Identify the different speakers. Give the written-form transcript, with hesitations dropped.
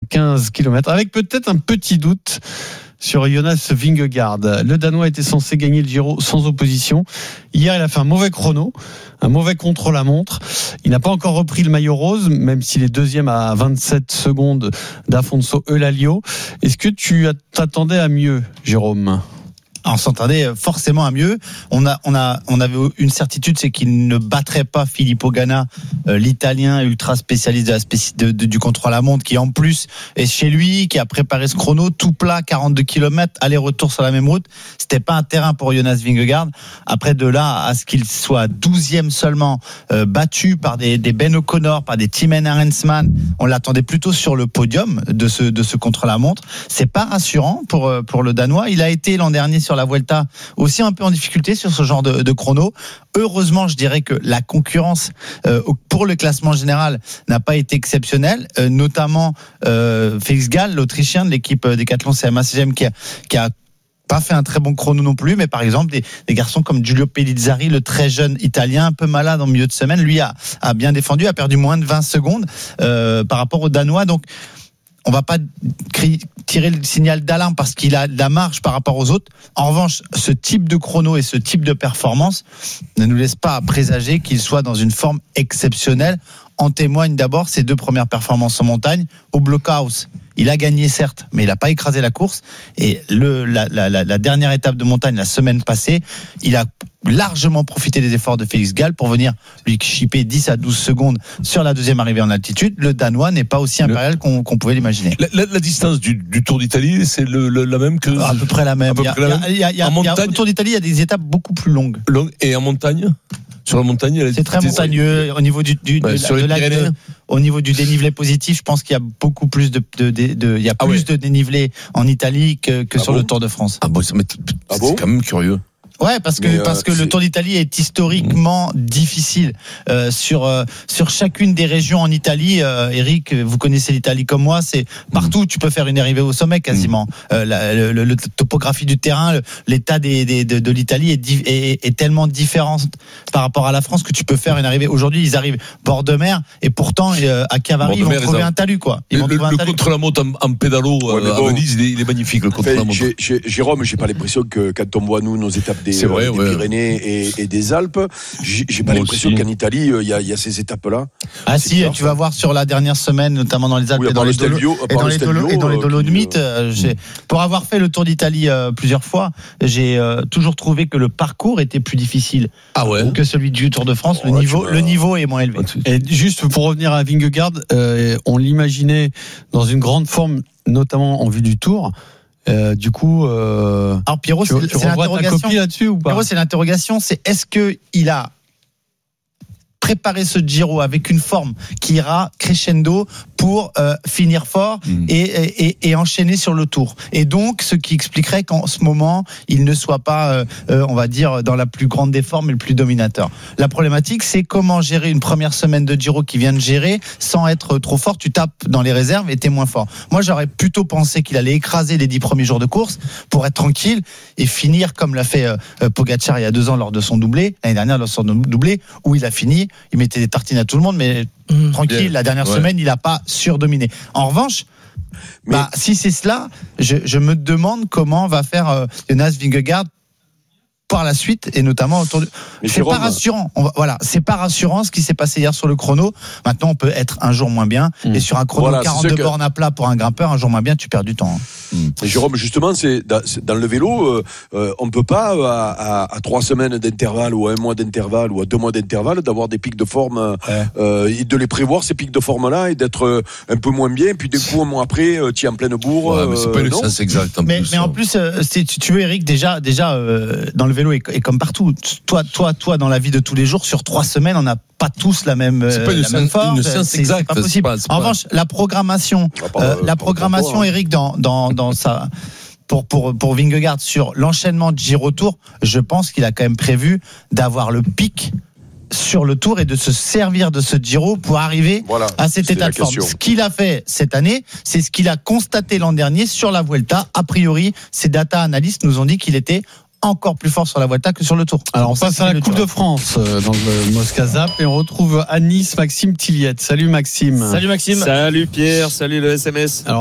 Speaker 1: 15 km, avec peut-être un petit doute sur Jonas Vingegaard. Le Danois était censé gagner le Giro sans opposition. Hier, il a fait un mauvais chrono, un mauvais contre-la-montre. Il n'a pas encore repris le maillot rose, même s'il est deuxième à 27 secondes d'Afonso Eulalio. Est-ce que tu t'attendais à mieux, Jérôme ?
Speaker 2: On s'entendait forcément à mieux. On avait une certitude, c'est qu'il ne battrait pas Filippo Ganna, l'Italien ultra spécialiste du contre-la-montre, qui en plus est chez lui, qui a préparé ce chrono tout plat, 42 km, aller-retour sur la même route. C'était pas un terrain pour Jonas Vingegaard. Après, de là à ce qu'il soit 12e seulement, battu par des Ben O'Connor, par des Thymen Arensman, on l'attendait plutôt sur le podium de ce contre-la-montre. C'est pas rassurant pour le Danois. Il a été l'an dernier sur la Vuelta aussi un peu en difficulté sur ce genre de chrono. Heureusement, je dirais que la concurrence pour le classement général n'a pas été exceptionnelle, notamment Félix Gall, l'Autrichien de l'équipe Decathlon CMA-CGM qui a pas fait un très bon chrono non plus, mais par exemple des garçons comme Giulio Pellizzari, le très jeune Italien, un peu malade en milieu de semaine, lui a bien défendu, a perdu moins de 20 secondes par rapport aux Danois. Donc on va pas tirer le signal d'alarme parce qu'il a de la marge par rapport aux autres. En revanche, ce type de chrono et ce type de performance ne nous laisse pas présager qu'il soit dans une forme exceptionnelle. En témoignent d'abord ses 2 premières performances en montagne. Au Blockhouse, il a gagné certes, mais il n'a pas écrasé la course. Et la dernière étape de montagne, la semaine passée, il a largement profité des efforts de Félix Gall pour venir lui chipper 10 à 12 secondes sur la deuxième arrivée en altitude. Le Danois n'est pas aussi impérial qu'on pouvait l'imaginer.
Speaker 3: La distance du Tour d'Italie, c'est la même que...
Speaker 2: À peu près la même. Au Tour d'Italie, il y a des étapes beaucoup plus longues.
Speaker 3: Et en montagne ? Sur la montagne,
Speaker 2: c'est très montagneux au niveau au niveau du dénivelé positif. Je pense qu'il y a beaucoup plus de dénivelé en Italie que sur le Tour de France.
Speaker 3: C'est quand même curieux.
Speaker 2: Ouais, parce que le Tour d'Italie est historiquement difficile sur chacune des régions en Italie. Eric, vous connaissez l'Italie comme moi, c'est partout tu peux faire une arrivée au sommet quasiment. La topographie du terrain, l'état de l'Italie est tellement différent par rapport à la France que tu peux faire une arrivée. Aujourd'hui, ils arrivent bord de mer et pourtant à Cavari ils vont trouver un talus quoi.
Speaker 3: Le contre-la-montre en pédalo à Venise, il est magnifique le contre-la-montre.
Speaker 4: Jérôme, j'ai pas l'impression que quand on voit nos étapes des Pyrénées et des Alpes, j'ai pas l'impression qu'en Italie il y a ces étapes-là.
Speaker 2: Ah si, bizarre, tu vas voir sur la dernière semaine, notamment dans les Alpes et dans les Dolomites. Pour avoir fait le Tour d'Italie plusieurs fois, j'ai toujours trouvé que le parcours était plus difficile que celui du Tour de France. Le niveau est moins élevé.
Speaker 1: Et juste pour revenir à Vingegaard, on l'imaginait dans une grande forme, notamment en vue du Tour. Du coup,
Speaker 2: alors Pierrot,
Speaker 1: tu renvoies ta copie là-dessus ou pas ?
Speaker 2: Pierrot, c'est l'interrogation, c'est est-ce que il a préparé ce Giro avec une forme qui ira crescendo pour finir fort et enchaîner sur le Tour. Et donc, ce qui expliquerait qu'en ce moment, il ne soit pas, on va dire, dans la plus grande des formes et le plus dominateur. La problématique, c'est comment gérer une première semaine de Giro qui vient de gérer sans être trop fort. Tu tapes dans les réserves et t'es moins fort. Moi, j'aurais plutôt pensé qu'il allait écraser les 10 premiers jours de course pour être tranquille et finir comme l'a fait Pogacar il y a 2 ans lors de son doublé, l'année dernière lors de son doublé, où il a fini, il mettait des tartines à tout le monde, mais tranquille, la dernière semaine, il n'a pas surdominé. En revanche, si c'est cela, je me demande comment va faire Jonas Vingegaard par la suite, et notamment autour de... C'est pas rassurant. C'est pas rassurant ce qui s'est passé hier sur le chrono. Maintenant, on peut être un jour moins bien, et sur un chrono 42 bornes à plat pour un grimpeur, un jour moins bien, tu perds du temps.
Speaker 4: Et Jérôme, justement, c'est dans le vélo, on peut pas à 3 semaines d'intervalle ou à 1 mois d'intervalle ou à 2 mois d'intervalle d'avoir des pics de forme, et de les prévoir ces pics de forme là et d'être un peu moins bien, puis d'un coup un mois après, tu es en pleine bourre.
Speaker 3: Mais c'est pas une sens exact.
Speaker 2: Mais en plus, si tu veux, Eric, déjà dans le vélo et comme partout, toi, dans la vie de tous les jours, sur 3 semaines, on n'a pas tous la même forme.
Speaker 3: Une science exacte.
Speaker 2: C'est pas possible. En revanche, la programmation, Eric, dans ça. Pour Vingegaard sur l'enchaînement de Giro-Tour, je pense qu'il a quand même prévu d'avoir le pic sur le Tour et de se servir de ce Giro pour arriver à cet état de forme. Ce qu'il a fait cette année, c'est ce qu'il a constaté l'an dernier sur la Vuelta. A priori, ses data analystes nous ont dit qu'il était encore plus fort sur la Vuelta que sur le Tour.
Speaker 1: Alors on passe à la Coupe de France dans le Mosca Zap et on retrouve à Nice Maxime Tilliette. Salut Maxime.
Speaker 5: Salut Maxime. Salut Pierre, salut le SMS. Alors,